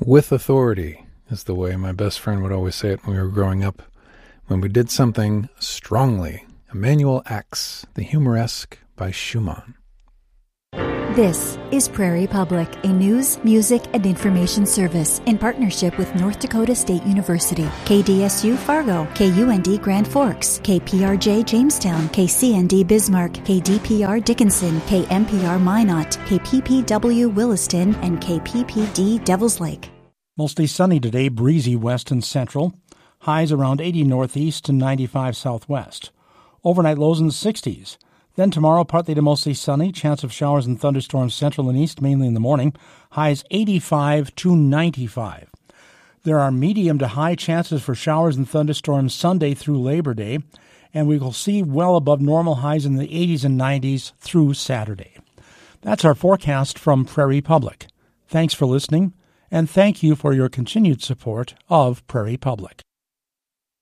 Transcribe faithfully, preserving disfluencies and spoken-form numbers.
With authority is the way my best friend would always say it when we were growing up. When we did something strongly. Emmanuel Ax, the Humoresque by Schumann. This is Prairie Public, a news, music, and information service in partnership with North Dakota State University, K D S U Fargo, K U N D Grand Forks, K P R J Jamestown, K C N D Bismarck, K D P R Dickinson, K M P R Minot, K P P W Williston, and K P P D Devils Lake. Mostly sunny today, breezy west and central. Highs around eighty northeast to ninety-five southwest. Overnight lows in the sixties. Then tomorrow, partly to mostly sunny, chance of showers and thunderstorms central and east, mainly in the morning. Highs eighty-five to ninety-five. There are medium to high chances for showers and thunderstorms Sunday through Labor Day, and we will see well above normal highs in the eighties and nineties through Saturday. That's our forecast from Prairie Public. Thanks for listening, and thank you for your continued support of Prairie Public.